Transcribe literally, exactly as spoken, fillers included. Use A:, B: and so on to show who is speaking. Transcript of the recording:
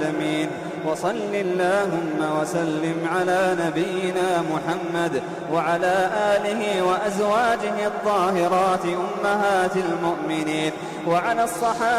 A: العالمين. وصل اللهم وسلم على نبينا محمد وعلى آله وأزواجه الطاهرات أمهات المؤمنين وعلى الصحابة